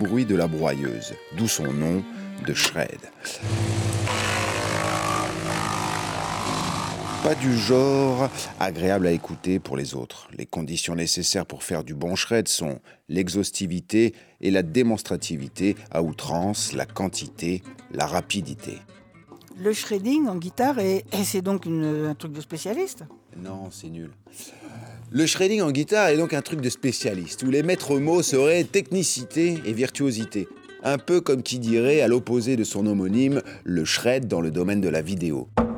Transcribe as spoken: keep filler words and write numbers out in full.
bruit de la broyeuse, d'où son nom de shred. Pas du genre agréable à écouter pour les autres. Les conditions nécessaires pour faire du bon shred sont l'exhaustivité et la démonstrativité à outrance, la quantité, la rapidité. Le shredding en guitare, est, et c'est donc une, un truc de spécialiste? Non, c'est nul. Le shredding en guitare est donc un truc de spécialiste, où les maîtres mots seraient technicité et virtuosité. Un peu comme qui dirait, à l'opposé de son homonyme, le shred dans le domaine de la vidéo.